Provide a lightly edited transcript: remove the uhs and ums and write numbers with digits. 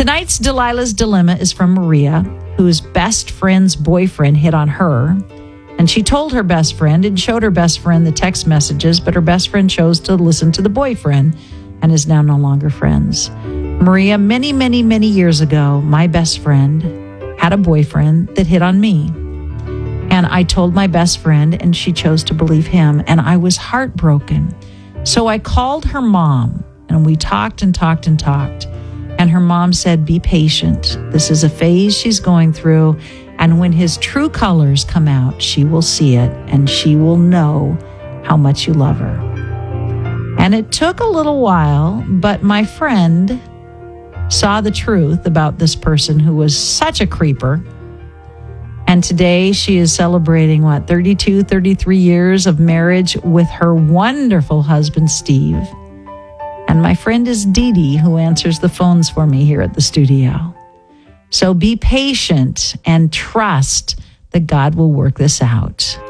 Tonight's Delilah's Dilemma is from Maria, whose best friend's boyfriend hit on her. And she told her best friend and showed her best friend the text messages, but her best friend chose to listen to the boyfriend and is now no longer friends. Maria, many, many, many years ago, my best friend had a boyfriend that hit on me. And I told my best friend, and she chose to believe him, and I was heartbroken. So I called her mom, and we talked and talked and talked. And her mom said, be patient. This is a phase she's going through, and when his true colors come out, she will see it, and she will know how much you love her. And it took a little while, but my friend saw the truth about this person who was such a creeper. And today she is celebrating, 33 years of marriage with her wonderful husband, Steve. And my friend is Dee Dee, who answers the phones for me here at the studio. So be patient and trust that God will work this out.